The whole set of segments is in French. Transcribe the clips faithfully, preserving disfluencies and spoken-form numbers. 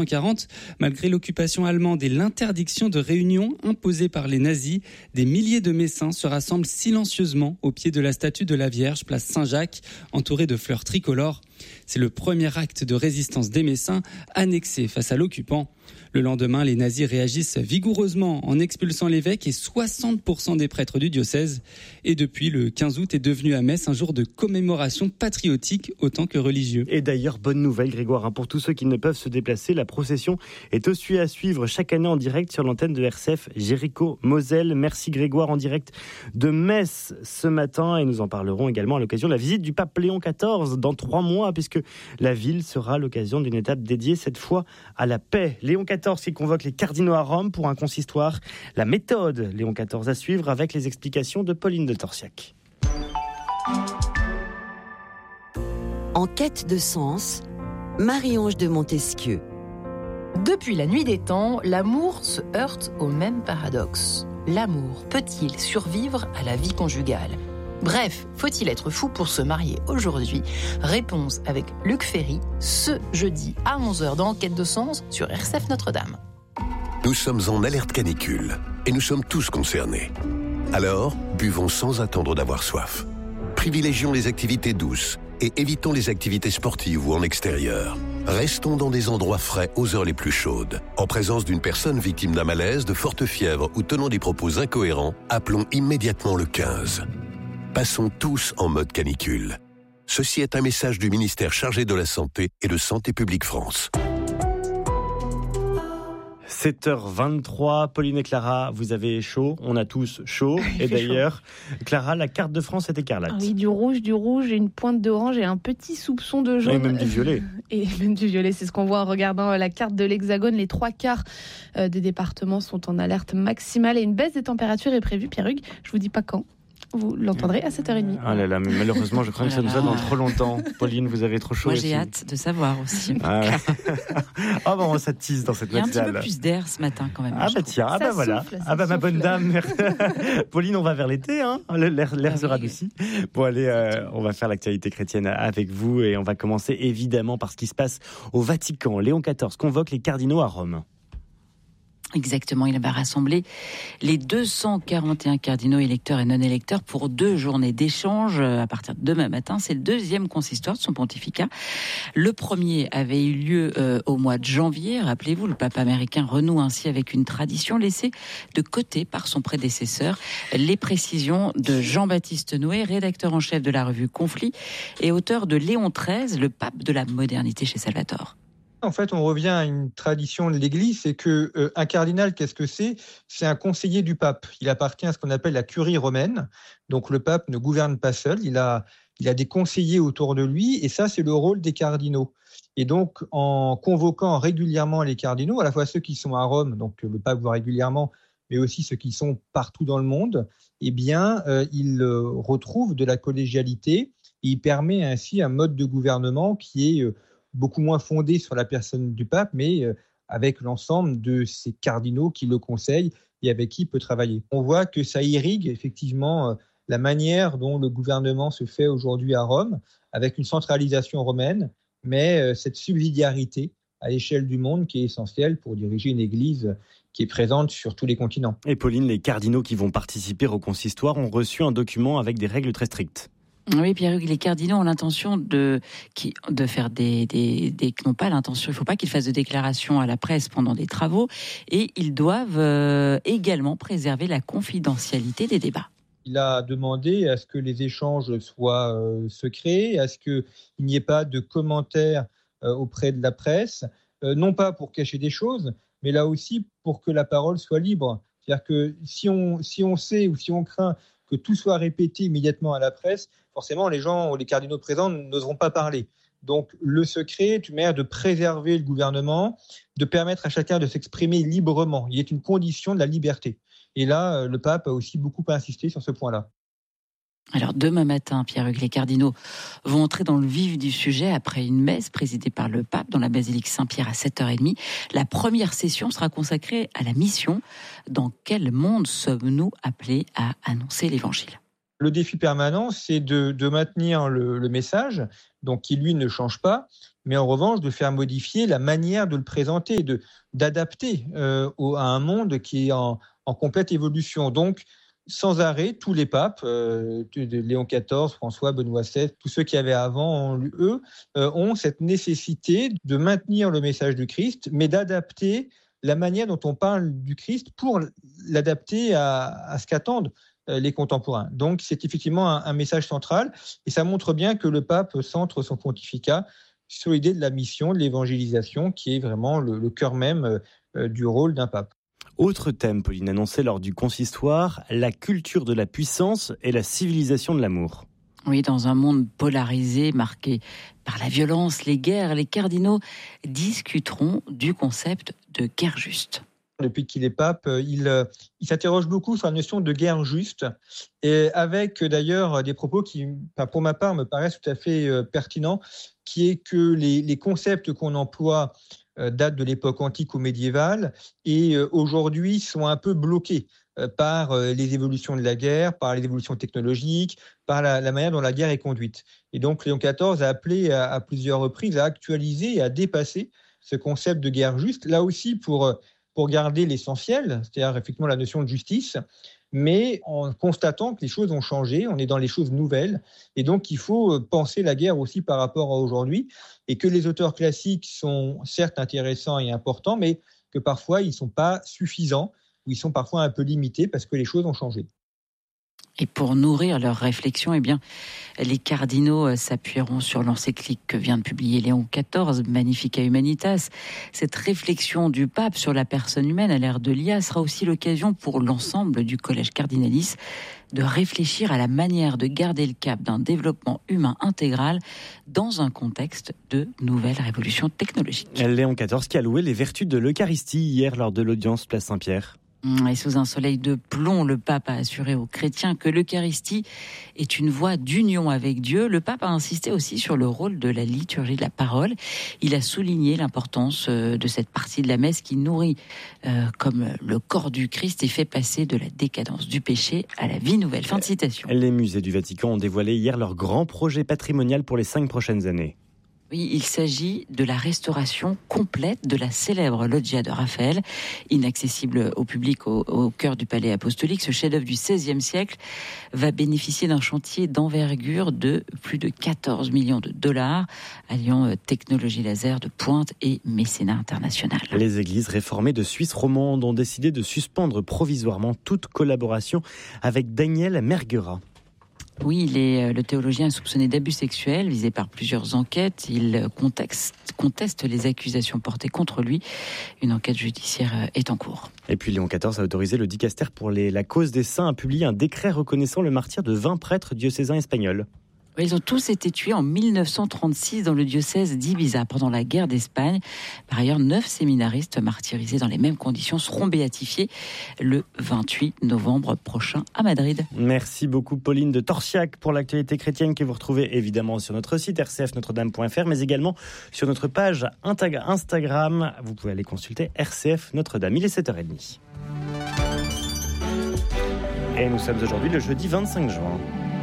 quarante, malgré l'occupation allemande et l'interdiction de réunion imposée par les nazis, des milliers de Messins se rassemblent silencieusement au pied de la statue de la Vierge, place Saint-Jacques, entourée de fleurs tricolores. C'est le premier acte de résistance des Messins annexé face à l'occupant. Le lendemain, les nazis réagissent vigoureusement en expulsant l'évêque et soixante pour cent des prêtres du diocèse. Et depuis, le quinze août est devenu à Metz un jour de commémoration patriotique autant que religieux. Et d'ailleurs, bonne nouvelle Grégoire, hein, pour tous ceux qui ne peuvent se déplacer, la procession est aussi à suivre chaque année en direct sur l'antenne de R C F Jéricho-Moselle. Merci Grégoire, en direct de Metz ce matin, et nous en parlerons également à l'occasion de la visite du pape Léon quatorze dans trois mois, puisque la ville sera l'occasion d'une étape dédiée cette fois à la paix. Léon quatorze qui convoque les cardinaux à Rome pour un consistoire. La méthode Léon quatorze à suivre avec les explications de Pauline de Torsiac. En quête de sens, Marie-Ange de Montesquieu. Depuis la nuit des temps, l'amour se heurte au même paradoxe. L'amour peut-il survivre à la vie conjugale ? Bref, faut-il être fou pour se marier aujourd'hui ? Réponse avec Luc Ferry, ce jeudi à onze heures dans Enquête de sens sur R C F Notre-Dame. Nous sommes en alerte canicule et nous sommes tous concernés. Alors, buvons sans attendre d'avoir soif. Privilégions les activités douces et évitons les activités sportives ou en extérieur. Restons dans des endroits frais aux heures les plus chaudes. En présence d'une personne victime d'un malaise, de forte fièvre ou tenant des propos incohérents, appelons immédiatement le quinze. Passons tous en mode canicule. Ceci est un message du ministère chargé de la Santé et de Santé publique France. sept heures vingt-trois, Pauline et Clara, vous avez chaud, on a tous chaud. Et d'ailleurs, chaud. Clara, la carte de France est écarlate. Ah oui, du rouge, du rouge, et une pointe d'orange et un petit soupçon de jaune. Et même du violet. Et même du violet, c'est ce qu'on voit en regardant la carte de l'Hexagone. Les trois quarts des départements sont en alerte maximale et une baisse des températures est prévue. Pierre Hugues, je vous dis pas quand. Vous l'entendrez à sept heures trente. Ah là là, mais malheureusement, je crains que ça nous soit dans trop longtemps. Pauline, vous avez trop chaud. Moi, aussi. j'ai hâte de savoir aussi. Ah, ah bon, ça tease dans cette matinale. Il y a un petit peu plus d'air ce matin quand même. Ah bah tiens, ah bah voilà. Souffle, ah bah ma souffle. bonne dame. Pauline, on va vers l'été, hein. L'air, l'air Ah sera oui, adouci. Bon allez, euh, on va faire l'actualité chrétienne avec vous et on va commencer évidemment par ce qui se passe au Vatican. Léon quatorze convoque les cardinaux à Rome. Exactement, il va rassembler les deux cent quarante et un cardinaux électeurs et non-électeurs pour deux journées d'échange à partir de demain matin. C'est le deuxième consistoire de son pontificat. Le premier avait eu lieu euh, au mois de janvier. Rappelez-vous, le pape américain renoue ainsi avec une tradition laissée de côté par son prédécesseur. Les précisions de Jean-Baptiste Noé, rédacteur en chef de la revue Conflit et auteur de Léon treize, le pape de la modernité chez Salvatore. En fait, on revient à une tradition de l'Église, c'est que euh, un cardinal, qu'est-ce que c'est ? C'est un conseiller du pape. Il appartient à ce qu'on appelle la curie romaine. Donc le pape ne gouverne pas seul, il a, il a des conseillers autour de lui, et ça, c'est le rôle des cardinaux. Et donc, en convoquant régulièrement les cardinaux, à la fois ceux qui sont à Rome, donc le pape voit régulièrement, mais aussi ceux qui sont partout dans le monde, eh bien, euh, il euh, retrouve de la collégialité, et il permet ainsi un mode de gouvernement qui est euh, beaucoup moins fondé sur la personne du pape, mais euh, avec l'ensemble de ces cardinaux qui le conseillent et avec qui il peut travailler. On voit que ça irrigue effectivement euh, la manière dont le gouvernement se fait aujourd'hui à Rome, avec une centralisation romaine, mais euh, cette subsidiarité à l'échelle du monde qui est essentielle pour diriger une église qui est présente sur tous les continents. Et Pauline, les cardinaux qui vont participer au consistoire ont reçu un document avec des règles très strictes. Oui, Pierre-Hugues, les cardinaux ont l'intention de, qui, de faire des, des, des, non pas l'intention, il ne faut pas qu'ils fassent de déclarations à la presse pendant des travaux, et ils doivent euh, également préserver la confidentialité des débats. Il a demandé à ce que les échanges soient euh, secrets, à ce qu'il n'y ait pas de commentaires euh, auprès de la presse, euh, non pas pour cacher des choses, mais là aussi pour que la parole soit libre. C'est-à-dire que si on, si on sait ou si on craint que tout soit répété immédiatement à la presse, forcément, les gens, les cardinaux présents n'oseront pas parler. Donc, le secret est une manière de préserver le gouvernement, de permettre à chacun de s'exprimer librement. Il est une condition de la liberté. Et là, le pape a aussi beaucoup insisté sur ce point-là. Alors, demain matin, Pierre-Hugues, les cardinaux vont entrer dans le vif du sujet après une messe présidée par le pape dans la basilique Saint-Pierre à sept heures trente. La première session sera consacrée à la mission. Dans quel monde sommes-nous appelés à annoncer l'évangile ? Le défi permanent, c'est de, de maintenir le, le message, donc qui lui ne change pas, mais en revanche de faire modifier la manière de le présenter, de, d'adapter euh, au, à un monde qui est en, en complète évolution. Donc, sans arrêt, tous les papes, euh, Léon quatorze, François, Benoît seize, tous ceux qui avaient avant, eux, euh, ont cette nécessité de maintenir le message du Christ, mais d'adapter la manière dont on parle du Christ pour l'adapter à, à ce qu'attendent les contemporains. Donc, c'est effectivement un, un message central, et ça montre bien que le pape centre son pontificat sur l'idée de la mission, de l'évangélisation, qui est vraiment le, le cœur même euh, du rôle d'un pape. Autre thème, Pauline, annoncé lors du consistoire, la culture de la puissance et la civilisation de l'amour. Oui, dans un monde polarisé, marqué par la violence, les guerres, les cardinaux discuteront du concept de guerre juste. Depuis qu'il est pape, il, il s'interroge beaucoup sur la notion de guerre juste, et avec d'ailleurs des propos qui, pour ma part, me paraissent tout à fait pertinents, qui est que les, les concepts qu'on emploie datent de l'époque antique ou médiévale, et aujourd'hui sont un peu bloqués par les évolutions de la guerre, par les évolutions technologiques, par la, la manière dont la guerre est conduite. Et donc Léon quatorze a appelé à, à plusieurs reprises à actualiser et à dépasser ce concept de guerre juste, là aussi pour... pour garder l'essentiel, c'est-à-dire effectivement la notion de justice, mais en constatant que les choses ont changé, on est dans les choses nouvelles, et donc il faut penser la guerre aussi par rapport à aujourd'hui, et que les auteurs classiques sont certes intéressants et importants, mais que parfois ils ne sont pas suffisants, ou ils sont parfois un peu limités parce que les choses ont changé. Et pour nourrir leur réflexion, eh bien, les cardinaux s'appuieront sur l'encyclique que vient de publier Léon quatorze, Magnificat Humanitas. Cette réflexion du pape sur la personne humaine à l'ère de l'I A sera aussi l'occasion pour l'ensemble du collège cardinalis de réfléchir à la manière de garder le cap d'un développement humain intégral dans un contexte de nouvelles révolutions technologiques. Léon quatorze qui a loué les vertus de l'Eucharistie hier lors de l'audience Place Saint-Pierre. Et sous un soleil de plomb, le pape a assuré aux chrétiens que l'Eucharistie est une voie d'union avec Dieu. Le pape a insisté aussi sur le rôle de la liturgie de la parole. Il a souligné l'importance de cette partie de la messe qui nourrit euh, comme le corps du Christ et fait passer de la décadence du péché à la vie nouvelle. Fin de citation. Les musées du Vatican ont dévoilé hier leur grand projet patrimonial pour les cinq prochaines années. Oui, il s'agit de la restauration complète de la célèbre loggia de Raphaël, inaccessible au public au, au cœur du palais apostolique. Ce chef-d'œuvre du seizième siècle va bénéficier d'un chantier d'envergure de plus de quatorze millions de dollars, alliant technologie laser de pointe et mécénat international. Les églises réformées de Suisse romande ont décidé de suspendre provisoirement toute collaboration avec Daniel Merguera. Oui, il est le théologien soupçonné d'abus sexuels, visé par plusieurs enquêtes. Il conteste, conteste les accusations portées contre lui. Une enquête judiciaire est en cours. Et puis Léon quatorze a autorisé le dicaster pour les, la cause des saints à publier un décret reconnaissant le martyre de vingt prêtres diocésains espagnols. Ils ont tous été tués en mille neuf cent trente-six dans le diocèse d'Ibiza pendant la guerre d'Espagne. Par ailleurs, neuf séminaristes martyrisés dans les mêmes conditions seront béatifiés le vingt-huit novembre prochain à Madrid. Merci beaucoup Pauline de Torsiac pour l'actualité chrétienne que vous retrouvez évidemment sur notre site r c f notre dame point f r mais également sur notre page Instagram. Vous pouvez aller consulter R C F Notre-Dame. Il est sept heures trente. Et nous sommes aujourd'hui le jeudi vingt-cinq juin.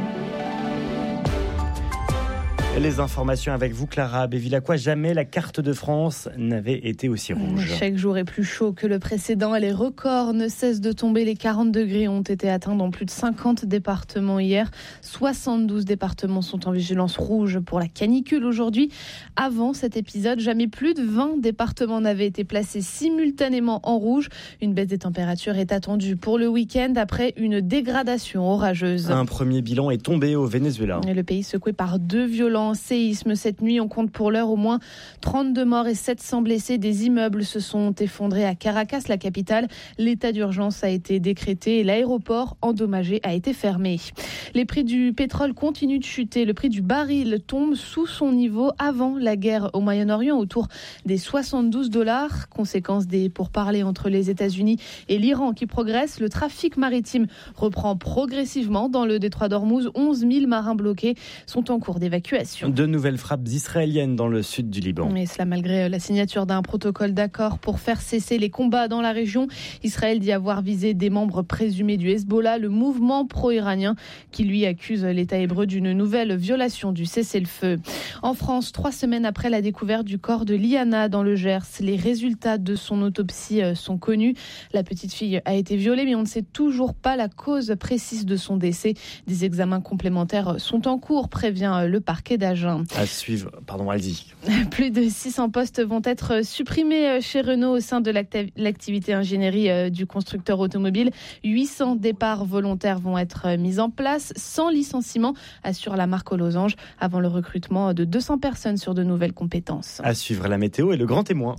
Les informations avec vous, Clara Bévilacqua. Jamais la carte de France n'avait été aussi rouge. Chaque jour est plus chaud que le précédent et les records ne cessent de tomber. Les quarante degrés ont été atteints dans plus de cinquante départements hier. soixante-douze départements sont en vigilance rouge pour la canicule aujourd'hui. Avant cet épisode, jamais plus de vingt départements n'avaient été placés simultanément en rouge. Une baisse des températures est attendue pour le week-end après une dégradation orageuse. Un premier bilan est tombé au Venezuela. Et le pays secoué par deux violents séisme cette nuit. On compte pour l'heure au moins trente-deux morts et sept cents blessés. Des immeubles se sont effondrés à Caracas, la capitale. L'état d'urgence a été décrété et l'aéroport endommagé a été fermé. Les prix du pétrole continuent de chuter. Le prix du baril tombe sous son niveau avant la guerre au Moyen-Orient, autour des soixante-douze dollars. Conséquence des pourparlers entre les États-Unis et l'Iran qui progressent. Le trafic maritime reprend progressivement dans le détroit d'Ormuz. onze mille marins bloqués sont en cours d'évacuation. l'évacuation. De nouvelles frappes israéliennes dans le sud du Liban. Et cela malgré la signature d'un protocole d'accord pour faire cesser les combats dans la région. Israël dit avoir visé des membres présumés du Hezbollah, le mouvement pro-iranien qui lui accuse l'État hébreu d'une nouvelle violation du cessez-le-feu. En France, trois semaines après la découverte du corps de Liana dans le Gers, les résultats de son autopsie sont connus. La petite fille a été violée, mais on ne sait toujours pas la cause précise de son décès. Des examens complémentaires sont en cours, prévient le parquet d'Agen. À suivre, pardon, allez-y. Plus de six cents postes vont être supprimés chez Renault au sein de l'activité ingénierie du constructeur automobile. huit cents départs volontaires vont être mis en place, sans licenciement, assure la marque aux losanges, avant le recrutement de deux cents personnes sur de nouvelles compétences. À suivre la météo et le grand témoin.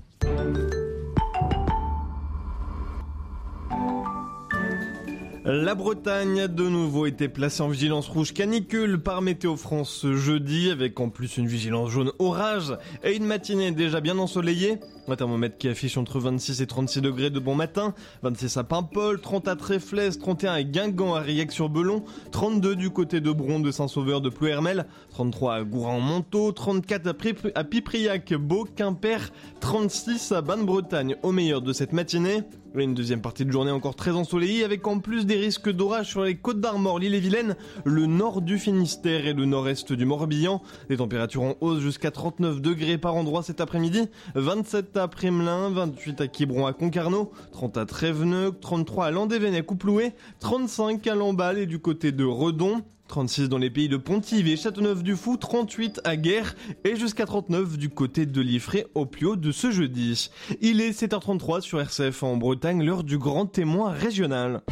La Bretagne a de nouveau été placée en vigilance rouge canicule par Météo France ce jeudi, avec en plus une vigilance jaune orage et une matinée déjà bien ensoleillée. Un thermomètre qui affiche entre vingt-six et trente-six degrés de bon matin, vingt-six à Paimpol, trente à Tréflez, trente et un à Guingamp, à Riec-sur-Belon, trente-deux du côté de Bron, de Saint-Sauveur, de Plouhermel, trente-trois à Gourin-en-Montaut, trente-quatre à Pipriac, Beau, Quimper, trente-six à Banne-Bretagne au meilleur de cette matinée. Et une deuxième partie de journée encore très ensoleillée, avec en plus des risques d'orage sur les Côtes d'Armor, l'Ille-et-Vilaine, le nord du Finistère et le nord-est du Morbihan. Des températures en hausse jusqu'à trente-neuf degrés par endroit cet après-midi, vingt-sept à Primelin, vingt-huit à Quiberon à Concarneau, trente à Tréveneux, trente-trois à Landévennec ou Ploué, trente-cinq à Lamballe et du côté de Redon, trente-six dans les pays de Pontivy et Châteauneuf-du-Fou, trente-huit à Guerre et jusqu'à trente-neuf du côté de Liffré au plus haut de ce jeudi. Il est sept heures trente-trois sur R C F en Bretagne, l'heure du grand témoin régional.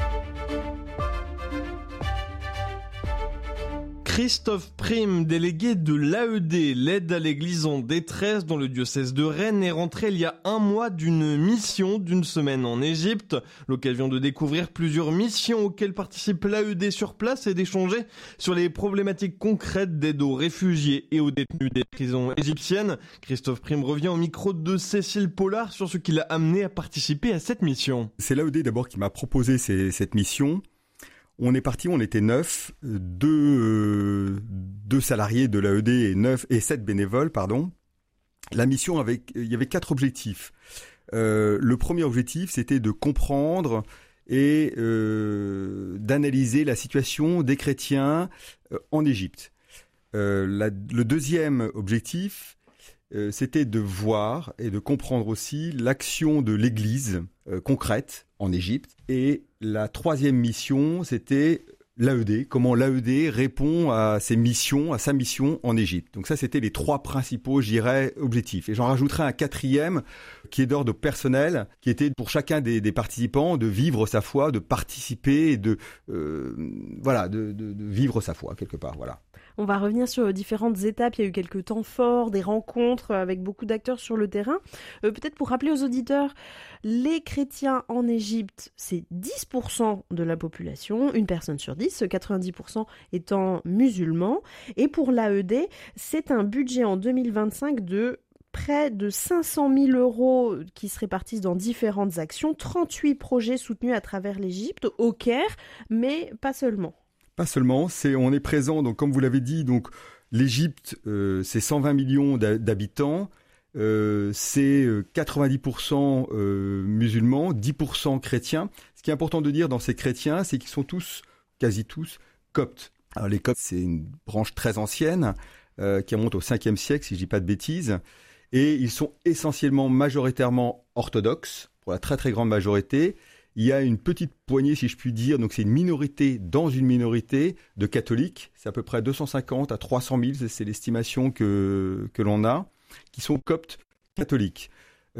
Christophe Prime, délégué de l'A E D, l'aide à l'église en détresse dans le diocèse de Rennes, est rentré il y a un mois d'une mission d'une semaine en Égypte. L'occasion de découvrir plusieurs missions auxquelles participe l'A E D sur place et d'échanger sur les problématiques concrètes d'aide aux réfugiés et aux détenus des prisons égyptiennes. Christophe Prime revient au micro de Cécile Pollard sur ce qui l'a amené à participer à cette mission. C'est l'A E D d'abord qui m'a proposé ces, cette mission. On est parti, on était neuf, deux, euh, deux salariés de l'A E D et neuf et sept bénévoles, pardon. La mission avait, il y avait quatre objectifs. Euh, le premier objectif, c'était de comprendre et euh, d'analyser la situation des chrétiens euh, en Égypte. Euh, la, le deuxième objectif, euh, c'était de voir et de comprendre aussi l'action de l'Église euh, concrète en Égypte. Et la troisième mission, c'était l'A E D, comment l'A E D répond à ses missions, à sa mission en Égypte. Donc ça, c'était les trois principaux, je dirais, objectifs. Et j'en rajouterai un quatrième qui est d'ordre personnel, qui était pour chacun des, des participants de vivre sa foi, de participer, et de euh, voilà, de, de, de vivre sa foi quelque part. Voilà. On va revenir sur différentes étapes. Il y a eu quelques temps forts, des rencontres avec beaucoup d'acteurs sur le terrain. Euh, peut-être pour rappeler aux auditeurs, les chrétiens en Égypte, c'est dix pour cent de la population, une personne sur dix, quatre-vingt-dix pour cent étant musulmans. Et pour l'A E D, c'est un budget en deux mille vingt-cinq de près de cinq cent mille euros qui se répartissent dans différentes actions, trente-huit projets soutenus à travers l'Égypte, au Caire, mais pas seulement. Pas seulement, c'est, on est présent, donc comme vous l'avez dit, donc l'Égypte, euh, c'est cent vingt millions d'habitants, euh, c'est quatre-vingt-dix pour cent euh, musulmans, dix pour cent chrétiens. Ce qui est important de dire dans ces chrétiens, c'est qu'ils sont tous, quasi tous, coptes. Alors les coptes, c'est une branche très ancienne, euh, qui remonte au cinquième siècle, si je dis pas de bêtises, et ils sont essentiellement, majoritairement orthodoxes, pour la très très grande majorité. Il y a une petite poignée, si je puis dire, donc c'est une minorité dans une minorité de catholiques, c'est à peu près deux cent cinquante à trois cent mille, c'est l'estimation que, que l'on a, qui sont coptes catholiques.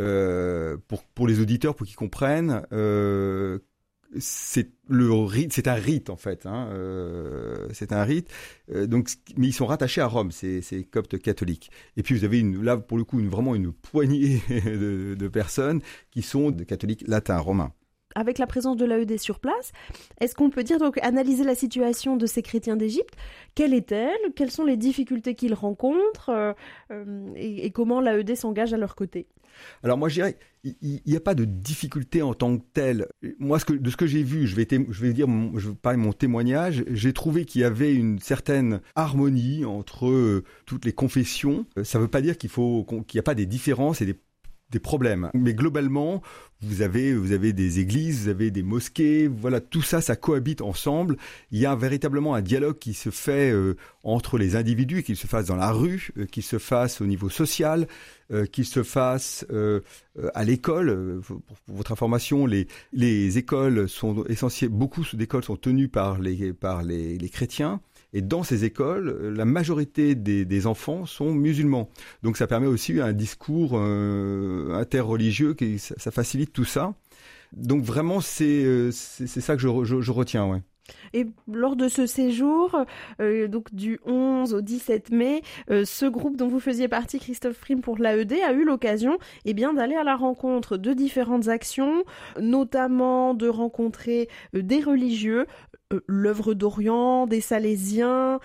Euh, pour, pour les auditeurs, pour qu'ils comprennent, euh, c'est, le rite, c'est un rite en fait, hein, euh, c'est un rite, euh, donc, mais ils sont rattachés à Rome, ces, ces coptes catholiques. Et puis vous avez une, là pour le coup une, vraiment une poignée de, de personnes qui sont de catholiques latins, romains. avec la présence de l'A E D sur place, est-ce qu'on peut dire, donc, analyser la situation de ces chrétiens d'Égypte? Quelle est-elle? Quelles sont les difficultés qu'ils rencontrent euh, euh, et, et comment l'A E D s'engage à leur côté? Alors moi je dirais, il n'y a pas de difficulté en tant que telle. Moi ce que, de ce que j'ai vu, je vais, té- je vais dire, mon, je vais parler de mon témoignage, j'ai trouvé qu'il y avait une certaine harmonie entre euh, toutes les confessions. Ça ne veut pas dire qu'il faut, qu'il n'y a pas des différences et des des problèmes. Mais globalement, vous avez, vous avez des églises, vous avez des mosquées, voilà, tout ça, ça cohabite ensemble. Il y a véritablement un dialogue qui se fait euh, entre les individus, qu'il se fasse dans la rue, euh, qu'il se fasse au niveau social, euh, qu'il se fasse euh, euh, à l'école. Pour, pour votre information, les, les écoles sont essentielles, beaucoup d'écoles sont tenues par les, par les, les chrétiens. Et dans ces écoles, la majorité des, des enfants sont musulmans. Donc ça permet aussi un discours euh, interreligieux, qui, ça, ça facilite tout ça. Donc vraiment, c'est, c'est, c'est ça que je, je, je retiens, ouais. Et lors de ce séjour, euh, donc du onze au dix-sept mai, euh, ce groupe dont vous faisiez partie, Christophe Prim, pour l'A E D, a eu l'occasion eh bien, d'aller à la rencontre de différentes actions, notamment de rencontrer euh, des religieux, euh, l'œuvre d'Orient, des Salésiens,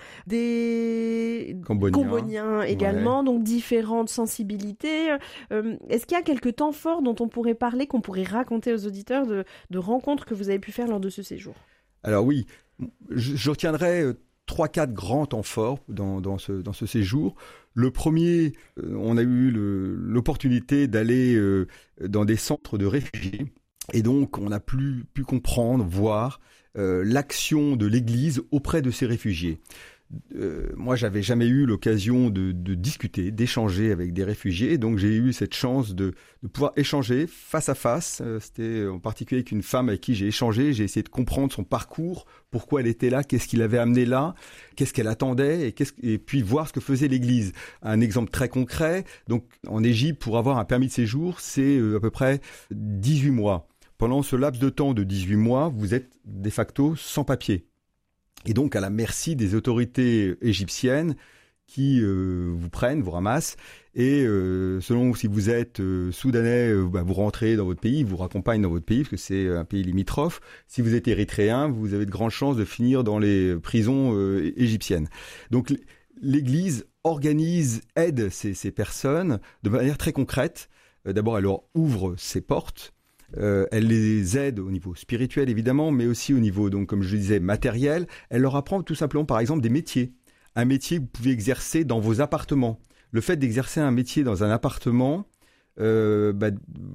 des Camboniens, Camboniens également, ouais. Donc différentes sensibilités. Euh, est-ce qu'il y a quelques temps forts dont on pourrait parler, qu'on pourrait raconter aux auditeurs de, de rencontres que vous avez pu faire lors de ce séjour ? Alors oui, je, je retiendrai trois, quatre grands temps forts dans, dans, ce, dans ce séjour. Le premier, euh, on a eu le, l'opportunité d'aller euh, dans des centres de réfugiés. Et donc, on a pu, pu comprendre, voir euh, l'action de l'Église auprès de ces réfugiés. Euh, moi, j'avais jamais eu l'occasion de, de discuter, d'échanger avec des réfugiés, donc j'ai eu cette chance de, de pouvoir échanger face à face. Euh, c'était en particulier avec une femme avec qui j'ai échangé, j'ai essayé de comprendre son parcours, pourquoi elle était là, qu'est-ce qui l'avait amenée là, qu'est-ce qu'elle attendait, et, qu'est-ce, et puis voir ce que faisait l'Église. Un exemple très concret, donc en Égypte, pour avoir un permis de séjour, c'est euh, à peu près dix-huit mois. Pendant ce laps de temps de dix-huit mois, vous êtes de facto sans papier. Et donc à la merci des autorités égyptiennes qui euh, vous prennent, vous ramassent, et euh, selon si vous êtes euh, soudanais, euh, bah, vous rentrez dans votre pays, ils vous raccompagnent dans votre pays, parce que c'est un pays limitrophe. Si vous êtes érythréen, vous avez de grandes chances de finir dans les prisons euh, égyptiennes. Donc l'Église organise, aide ces, ces personnes de manière très concrète. Euh, d'abord, elle leur ouvre ses portes. Euh, elle les aide au niveau spirituel évidemment, mais aussi au niveau, donc comme je le disais, matériel. Elle leur apprend tout simplement, par exemple, des métiers. Un métier que vous pouvez exercer dans vos appartements. Le fait d'exercer un métier dans un appartement euh, bah,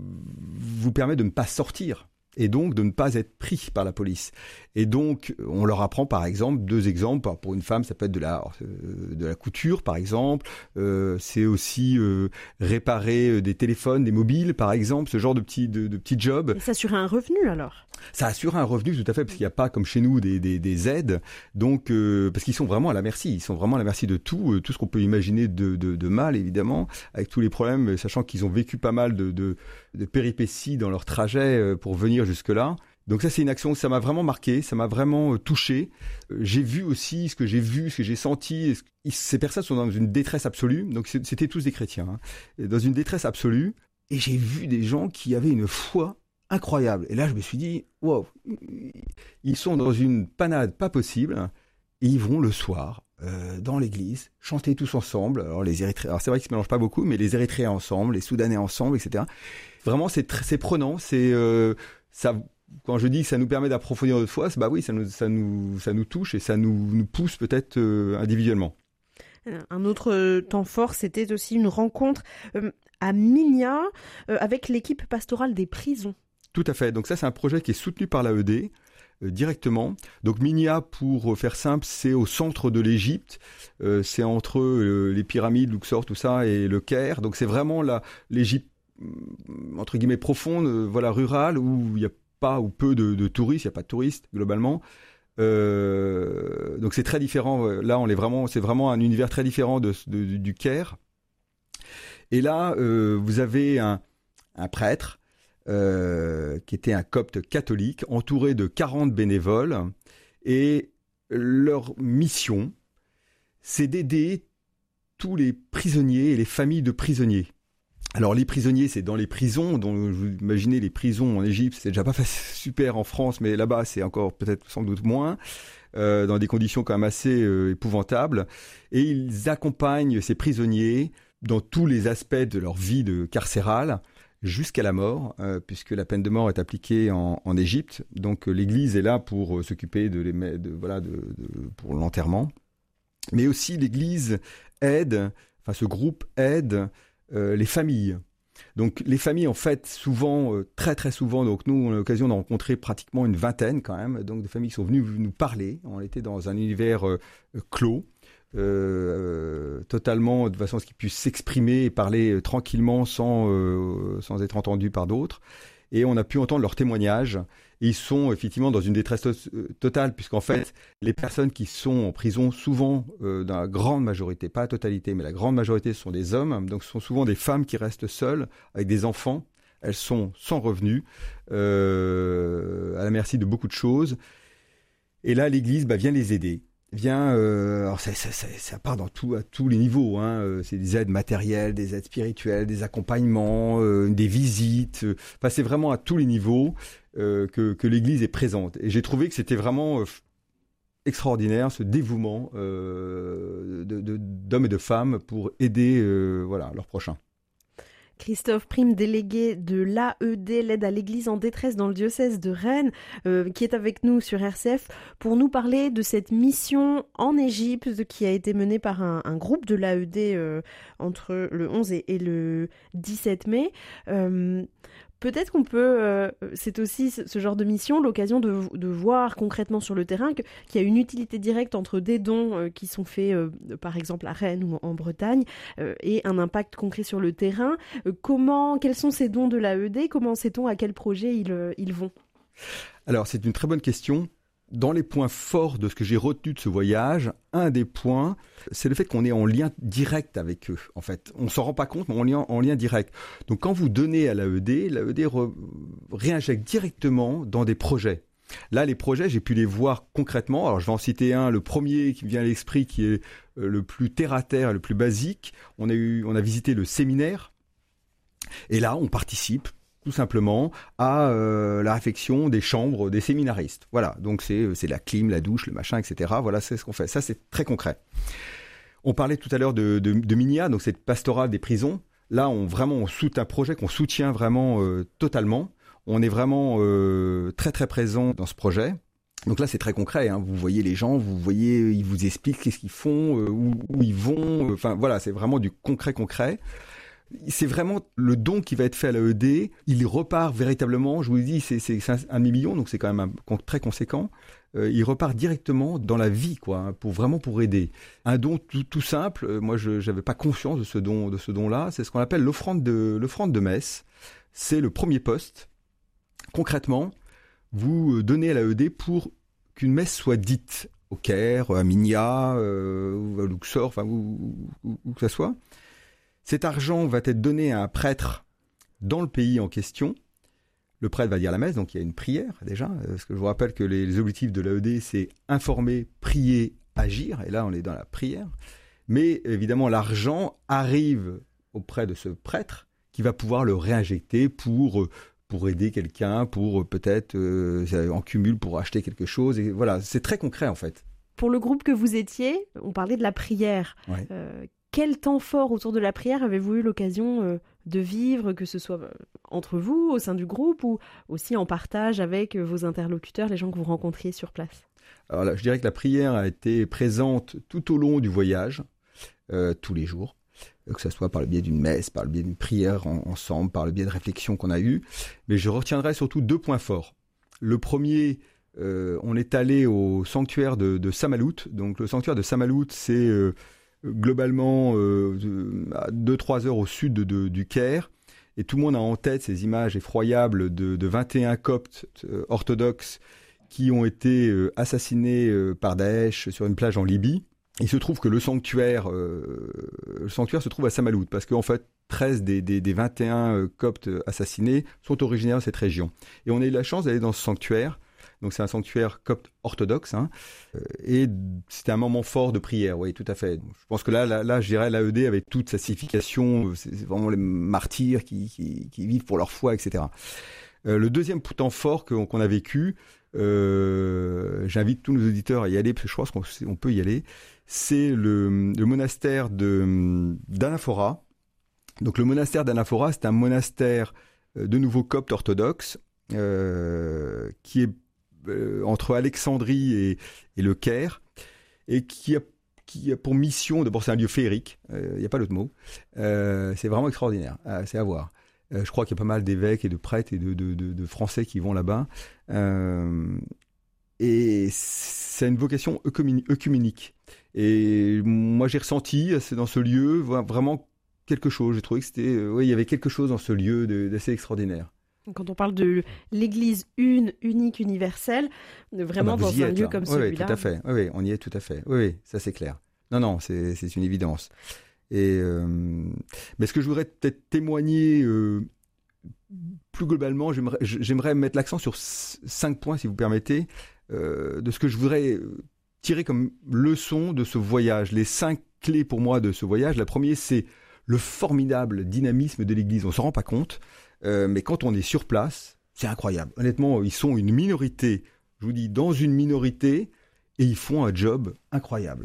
vous permet de ne pas sortir et donc de ne pas être pris par la police. Et donc, on leur apprend par exemple, deux exemples, pour une femme, ça peut être de la, de la couture par exemple, euh, c'est aussi euh, réparer des téléphones, des mobiles par exemple, ce genre de petits, de, de petits jobs. Et s'assurer un revenu alors ? Ça assure un revenu tout à fait, parce qu'il n'y a pas comme chez nous des, des, des aides, donc euh, parce qu'ils sont vraiment à la merci, ils sont vraiment à la merci de tout, euh, tout ce qu'on peut imaginer de, de, de mal évidemment, avec tous les problèmes, sachant qu'ils ont vécu pas mal de, de, de péripéties dans leur trajet euh, pour venir jusque-là. Donc ça, c'est une action, ça m'a vraiment marqué, ça m'a vraiment euh, touché. Euh, j'ai vu aussi ce que j'ai vu, ce que j'ai senti. Ce... Ces personnes sont dans une détresse absolue, donc c'était tous des chrétiens, hein, dans une détresse absolue, et j'ai vu des gens qui avaient une foi incroyable. Et là, je me suis dit, wow, ils sont dans une panade pas possible, et ils vont le soir, euh, dans l'église, chanter tous ensemble. Alors, les Érythréens, alors c'est vrai qu'ils se mélangent pas beaucoup, mais les Érythréens ensemble, les Soudanais ensemble, et cetera. Vraiment, c'est, tr- c'est prenant, c'est, euh, ça, quand je dis que ça nous permet d'approfondir notre foi, c'est, bah oui, ça nous, ça nous, ça nous touche et ça nous, nous pousse peut-être euh, individuellement. Un autre temps fort, c'était aussi une rencontre euh, à Minya euh, avec l'équipe pastorale des prisons. Tout à fait. Donc ça, c'est un projet qui est soutenu par l'A E D euh, directement. Donc Minya, pour faire simple, c'est au centre de l'Égypte. Euh, c'est entre euh, les pyramides, Luxor, tout ça, et le Caire. Donc c'est vraiment la, l'Égypte, entre guillemets, profonde, euh, voilà, rurale, où il n'y a pas ou peu de, de touristes, il n'y a pas de touristes, globalement. Euh, donc c'est très différent. Là, on est vraiment, c'est vraiment un univers très différent de, de, du, du Caire. Et là, euh, vous avez un, un prêtre Euh, qui était un copte catholique, entouré de quarante bénévoles, et leur mission, c'est d'aider tous les prisonniers et les familles de prisonniers. Alors les prisonniers, c'est dans les prisons, donc vous imaginez les prisons en Égypte, c'est déjà pas super en France, mais là-bas c'est encore peut-être sans doute moins, euh, dans des conditions quand même assez euh, épouvantables. Et ils accompagnent ces prisonniers dans tous les aspects de leur vie de carcérale jusqu'à la mort, euh, puisque la peine de mort est appliquée en, en Égypte. Donc euh, l'Église est là pour euh, s'occuper de, les, de voilà de, de pour l'enterrement, mais aussi l'Église aide, enfin ce groupe aide Euh, les familles. Donc les familles, en fait, souvent, euh, très très souvent, donc nous, on a l'occasion d'en rencontrer pratiquement une vingtaine quand même, donc des familles qui sont venues nous parler. On était dans un univers euh, clos, euh, euh, totalement de façon à ce qu'ils puissent s'exprimer et parler euh, tranquillement sans, euh, sans être entendus par d'autres. Et on a pu entendre leurs témoignages. Et ils sont effectivement dans une détresse to- totale, puisqu'en fait, les personnes qui sont en prison, souvent, euh, dans la grande majorité, pas la totalité, mais la grande majorité, ce sont des hommes. Donc ce sont souvent des femmes qui restent seules, avec des enfants. Elles sont sans revenus, euh, à la merci de beaucoup de choses. Et là, l'Église bah, vient les aider. Vient, euh, alors ça, ça, ça, ça part dans tout, à tous les niveaux. Hein. C'est des aides matérielles, des aides spirituelles, des accompagnements, euh, des visites. Enfin, c'est vraiment à tous les niveaux euh, que, que l'Église est présente. Et j'ai trouvé que c'était vraiment euh, extraordinaire ce dévouement euh, de, de, d'hommes et de femmes pour aider euh, voilà, leurs prochains. Christophe Prime, délégué de l'A E D, l'aide à l'Église en détresse dans le diocèse de Rennes, euh, qui est avec nous sur R C F pour nous parler de cette mission en Égypte qui a été menée par un, un groupe de l'A E D euh, entre le onze et, et le dix-sept mai. Euh, Peut-être qu'on peut, euh, c'est aussi ce genre de mission, l'occasion de, de voir concrètement sur le terrain que, qu'il y a une utilité directe entre des dons euh, qui sont faits, euh, par exemple à Rennes ou en Bretagne, euh, et un impact concret sur le terrain. Euh, comment, quels sont ces dons de l'A E D ? Comment sait-on à quel projet ils, euh, ils vont ? Alors, c'est une très bonne question. Dans les points forts de ce que j'ai retenu de ce voyage, un des points, c'est le fait qu'on est en lien direct avec eux, en fait. On ne s'en rend pas compte, mais on est en, en lien direct. Donc, quand vous donnez à l'A E D, l'A E D re, réinjecte directement dans des projets. Là, les projets, j'ai pu les voir concrètement. Alors, je vais en citer un, le premier qui me vient à l'esprit, qui est le plus terre-à-terre, le plus basique. On a eu, on a visité le séminaire. Et là, on participe tout simplement à euh, la réfection des chambres des séminaristes. Voilà, donc c'est, c'est la clim, la douche, le machin, et cetera. Voilà, c'est ce qu'on fait. Ça, c'est très concret. On parlait tout à l'heure de, de, de Minia, donc cette pastorale des prisons. Là, on vraiment on soutient un projet qu'on soutient vraiment euh, totalement. On est vraiment euh, très très présent dans ce projet. Donc là, c'est très concret. Hein. Vous voyez les gens, vous voyez, ils vous expliquent qu'est-ce qu'ils font, euh, où, où ils vont. Enfin, voilà, c'est vraiment du concret concret. C'est vraiment le don qui va être fait à l'A E D. Il repart véritablement, je vous le dis, c'est, c'est, c'est un demi-million, donc c'est quand même un, très conséquent. Euh, il repart directement dans la vie, quoi, hein, pour vraiment pour aider. Un don tout, tout simple. Euh, moi, je n'avais pas conscience de ce don, de ce don-là. C'est ce qu'on appelle l'offrande de l'offrande de messe. C'est le premier poste. Concrètement, vous donnez à l'A E D pour qu'une messe soit dite au Caire, à Minia, euh, ou à Luxor, enfin où, où, où que ça soit. Cet argent va être donné à un prêtre dans le pays en question. Le prêtre va dire la messe, donc il y a une prière déjà. Parce que je vous rappelle que les, les objectifs de l'A E D, c'est informer, prier, agir. Et là, on est dans la prière. Mais évidemment, l'argent arrive auprès de ce prêtre qui va pouvoir le réinjecter pour, pour aider quelqu'un, pour peut-être euh, en cumul pour acheter quelque chose. Et voilà, c'est très concret en fait. Pour le groupe que vous étiez, on parlait de la prière. Ouais. Euh, Quel temps fort autour de la prière avez-vous eu l'occasion euh, de vivre, que ce soit euh, entre vous, au sein du groupe, ou aussi en partage avec euh, vos interlocuteurs, les gens que vous rencontriez sur place ? Alors là, je dirais que la prière a été présente tout au long du voyage, euh, tous les jours, que ce soit par le biais d'une messe, par le biais d'une prière en, ensemble, par le biais de réflexions qu'on a eues. Mais je retiendrai surtout deux points forts. Le premier, euh, on est allé au sanctuaire de, de Samalout. Donc le sanctuaire de Samalout, c'est... Euh, globalement euh, à deux à trois heures au sud de, de, du Caire, et tout le monde a en tête ces images effroyables de, de vingt et un coptes euh, orthodoxes qui ont été euh, assassinés euh, par Daesh sur une plage en Libye. Il se trouve que le sanctuaire, euh, le sanctuaire se trouve à Samalout, parce qu'en fait treize des, des, des vingt et un euh, coptes assassinés sont originaires de cette région. Et on a eu la chance d'aller dans ce sanctuaire. Donc c'est un sanctuaire copte orthodoxe. Hein. Et c'était un moment fort de prière, oui, tout à fait. Je pense que là, là, là je dirais l'A E D avec toute sa signification, c'est vraiment les martyrs qui, qui, qui vivent pour leur foi, et cetera. Euh, le deuxième temps fort qu'on, qu'on a vécu, euh, j'invite tous nos auditeurs à y aller, parce que je pense qu'on on peut y aller, c'est le, le monastère de, d'Anaphora. Donc le monastère d'Anaphora, c'est un monastère de nouveau copte orthodoxe euh, qui est euh, entre Alexandrie et, et le Caire et qui a, qui a pour mission, d'abord c'est un lieu féerique, il euh, n'y a pas d'autre mot, euh, c'est vraiment extraordinaire, euh, c'est à voir. Euh, je crois qu'il y a pas mal d'évêques et de prêtres et de, de, de, de Français qui vont là-bas. Euh, et c'est une vocation œcuménique. Et moi j'ai ressenti, c'est dans ce lieu, vraiment quelque chose. J'ai trouvé que c'était, euh, oui, il y avait quelque chose dans ce lieu de, d'assez extraordinaire. Quand on parle de l'Église une, unique, universelle, vraiment ah bah dans un lieu là. Comme oui, celui-là. Oui, tout à fait. Oui, oui, on y est tout à fait. Oui, oui, ça c'est clair. Non, non, c'est, c'est une évidence. Et euh, mais ce que je voudrais peut-être témoigner euh, plus globalement, j'aimerais, j'aimerais mettre l'accent sur cinq points, si vous permettez, euh, de ce que je voudrais tirer comme leçon de ce voyage. Les cinq clés pour moi de ce voyage. La première, c'est le formidable dynamisme de l'Église. On ne s'en rend pas compte, euh, mais quand on est sur place, c'est incroyable. Honnêtement, ils sont une minorité, je vous dis, dans une minorité, et ils font un job incroyable.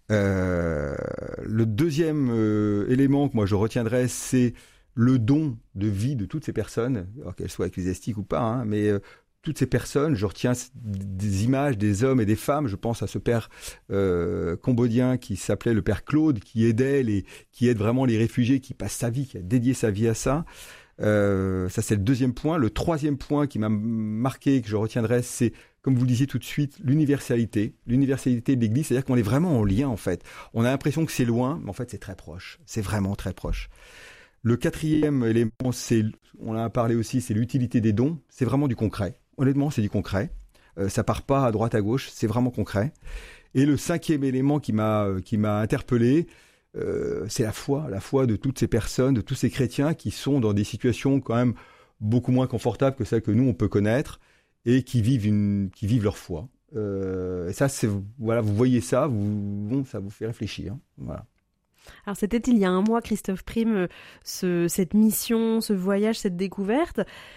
Euh, le deuxième euh, élément que moi je retiendrai, c'est le don de vie de toutes ces personnes, alors qu'elles soient ecclésiastiques ou pas, hein, mais euh, toutes ces personnes, je retiens des images des hommes et des femmes. Je pense à ce père euh, cambodgien qui s'appelait le père Claude, qui aidait les, qui aide vraiment les réfugiés, qui passe sa vie, qui a dédié sa vie à ça. Euh, ça c'est le deuxième point. Le troisième point qui m'a marqué, que je retiendrai, c'est, comme vous le disiez tout de suite, l'universalité, l'universalité de l'Église, c'est-à-dire qu'on est vraiment en lien en fait. On a l'impression que c'est loin, mais en fait c'est très proche. C'est vraiment très proche. Le quatrième élément, c'est, on en a parlé aussi, c'est l'utilité des dons. C'est vraiment du concret. Honnêtement, c'est du concret. Euh, ça part pas à droite à gauche, c'est vraiment concret. Et le cinquième élément qui m'a qui m'a interpellé, euh, c'est la foi, la foi de toutes ces personnes, de tous ces chrétiens qui sont dans des situations quand même beaucoup moins confortables que celles que nous on peut connaître et qui vivent une qui vivent leur foi. Euh, et ça, c'est voilà, vous voyez ça, vous, bon, ça vous fait réfléchir. Voilà. Alors c'était il y a un mois, Christophe Prime, ce, cette mission, ce voyage, cette découverte.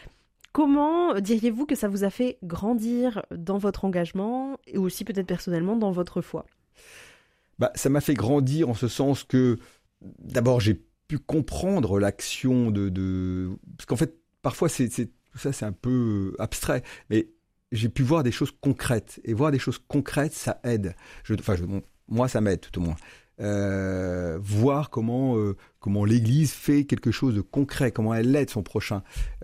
Comment diriez-vous que ça vous a fait grandir dans votre engagement et aussi peut-être personnellement dans votre foi ? Bah, ça m'a fait grandir en ce sens que d'abord j'ai pu comprendre l'action de... de... Parce qu'en fait, parfois c'est, c'est... tout ça c'est un peu abstrait, mais j'ai pu voir des choses concrètes. Et voir des choses concrètes, ça aide. Je... Enfin, je... moi ça m'aide tout au moins. Euh, voir comment euh, comment l'Église fait quelque chose de concret, comment elle aide son prochain.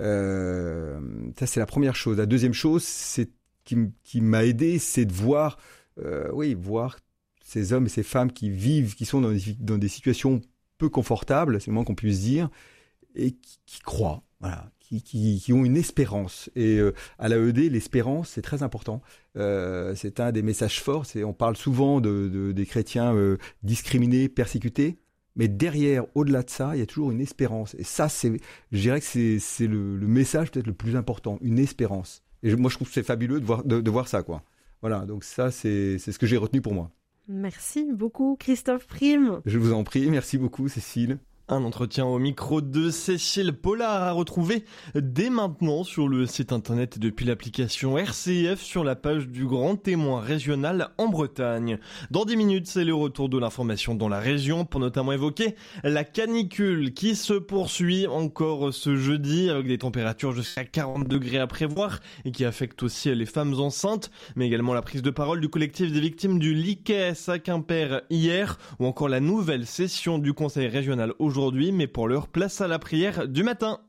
Euh, ça c'est la première chose. La deuxième chose, c'est qui, qui m'a aidé, c'est de voir, euh, oui, voir ces hommes et ces femmes qui vivent, qui sont dans des, dans des situations peu confortables, c'est le moins qu'on puisse dire, et qui, qui croient, voilà. Qui, qui, qui ont une espérance. Et euh, à l'A E D, l'espérance, c'est très important. Euh, c'est un des messages forts. C'est, on parle souvent de, de, des chrétiens euh, discriminés, persécutés, mais derrière, au-delà de ça, il y a toujours une espérance. Et ça, c'est, je dirais que c'est, c'est le, le message peut-être le plus important, une espérance. Et je, moi, je trouve que c'est fabuleux de voir, de, de voir ça, quoi. Voilà, donc ça, c'est, c'est ce que j'ai retenu pour moi. Merci beaucoup, Christophe Prime. Je vous en prie, merci beaucoup, Cécile. Un entretien au micro de Cécile Pollard à retrouver dès maintenant sur le site internet et depuis l'application R C F sur la page du Grand Témoin régional en Bretagne. Dans dix minutes, c'est le retour de l'information dans la région pour notamment évoquer la canicule qui se poursuit encore ce jeudi avec des températures jusqu'à quarante degrés à prévoir et qui affecte aussi les femmes enceintes, mais également la prise de parole du collectif des victimes du L I C E S à Quimper hier ou encore la nouvelle session du Conseil régional aujourd'hui. Aujourd'hui, mais pour l'heure, place à la prière du matin.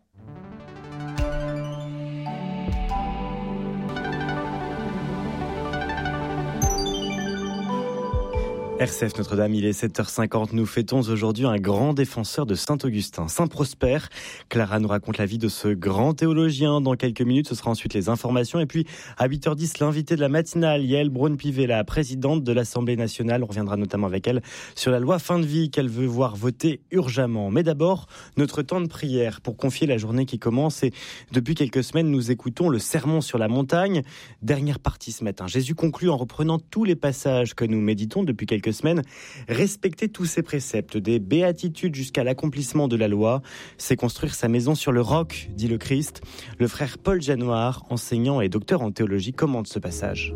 R C F Notre-Dame, il est sept heures cinquante. Nous fêtons aujourd'hui un grand défenseur de Saint-Augustin, Saint Prosper. Clara nous raconte la vie de ce grand théologien. Dans quelques minutes, ce sera ensuite les informations. Et puis, à huit heures dix, l'invité de la matinale, Yael Braun-Pivet, la présidente de l'Assemblée nationale. On reviendra notamment avec elle sur la loi fin de vie qu'elle veut voir voter urgemment. Mais d'abord, notre temps de prière pour confier la journée qui commence. Et depuis quelques semaines, nous écoutons le sermon sur la montagne. Dernière partie ce matin. Jésus conclut en reprenant tous les passages que nous méditons depuis quelques semaines. Respecter tous ces préceptes, des béatitudes jusqu'à l'accomplissement de la loi, c'est construire sa maison sur le roc, dit le Christ. Le frère Paul Janoir, enseignant et docteur en théologie, commente ce passage.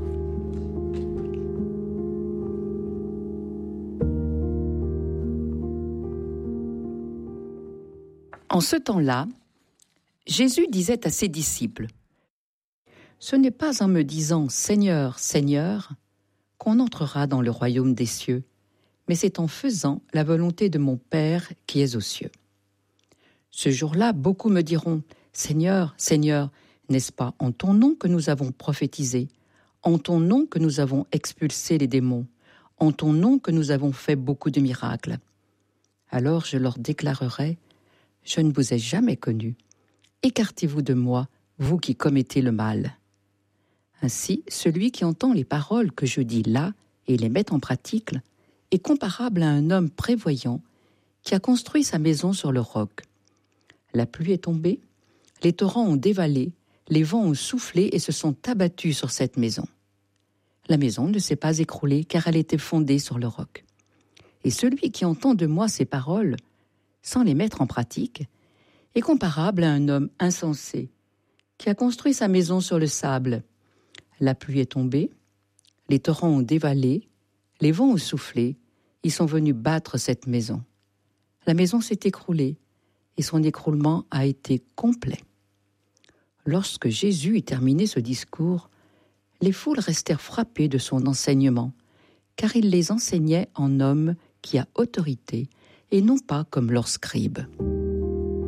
En ce temps-là, Jésus disait à ses disciples : « Ce n'est pas en me disant « Seigneur, Seigneur » qu'on entrera dans le royaume des cieux, mais c'est en faisant la volonté de mon Père qui est aux cieux. Ce jour-là, beaucoup me diront : Seigneur, Seigneur, n'est-ce pas en ton nom que nous avons prophétisé, en ton nom que nous avons expulsé les démons, en ton nom que nous avons fait beaucoup de miracles ? Alors je leur déclarerai : je ne vous ai jamais connus. Écartez-vous de moi, vous qui commettez le mal. Ainsi, celui qui entend les paroles que je dis là et les met en pratique est comparable à un homme prévoyant qui a construit sa maison sur le roc. La pluie est tombée, les torrents ont dévalé, les vents ont soufflé et se sont abattus sur cette maison. La maison ne s'est pas écroulée car elle était fondée sur le roc. Et celui qui entend de moi ces paroles, sans les mettre en pratique, est comparable à un homme insensé qui a construit sa maison sur le sable. La pluie est tombée, les torrents ont dévalé, les vents ont soufflé, ils sont venus battre cette maison. La maison s'est écroulée et son écroulement a été complet. » Lorsque Jésus eut terminé ce discours, les foules restèrent frappées de son enseignement, car il les enseignait en homme qui a autorité et non pas comme leurs scribes.